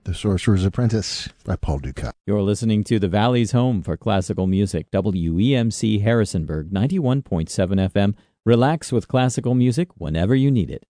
The Sorcerer's Apprentice by Paul Dukas. You're listening to the Valley's home for classical music, WEMC Harrisonburg, 91.7 FM. Relax with classical music whenever you need it.